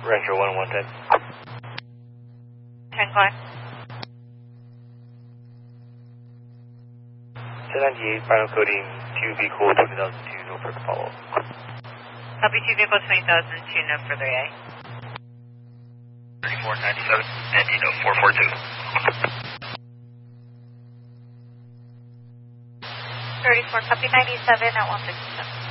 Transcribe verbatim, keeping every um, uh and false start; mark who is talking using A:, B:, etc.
A: Retro one one ten.
B: ten climb.
A: ten ninety-eight, final coding two vehicle twenty thousand two, no further follow.
B: Copy two vehicle twenty thousand two, no further A.
A: thirty-four ninety-seven, Andino four four two.
B: thirty-four, copy ninety-seven at one sixty-seven.